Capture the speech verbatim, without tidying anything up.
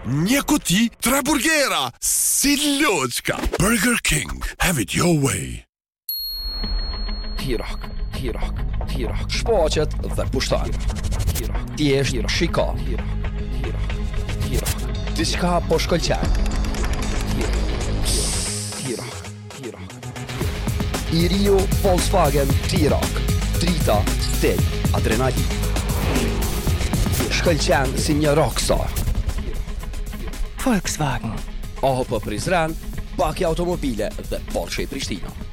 Një kuti, tre burgera, si loçka. Burger King, have it your way. Tirak, tirak, tirak. Shfaqet dhe pushton. Thjesht shiko. Diçka po shkëlqen. Tirak, tirak. I Rio Volkswagen Tirak. Drita, stil, adrenalin. Shkëlqen si një rockstar. Volkswagen. A H P Prizren, Baki Automobile dhe Porsche Prishtina.